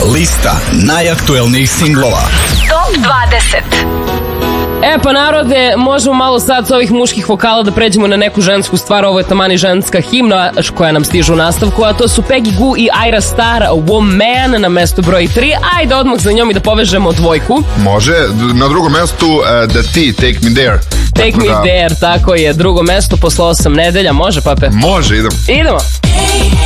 Lista najaktuelnijih singlova. Top 20. Pa narode, možemo malo sad sa ovih muških vokala da pređemo na neku žensku stvar. Ovo je tamani ženska himna koja nam stiže u nastavku, a to su Peggy Gou i Ayra Starr, Woman na mestu broj 3. Ajde odmah za njom i da povežemo dvojku. Može, na drugom mestu The T, Take Me There. Take Me There, tako je, drugo mesto posle 8 nedelja. Može, Pape? Može, idemo. Idemo.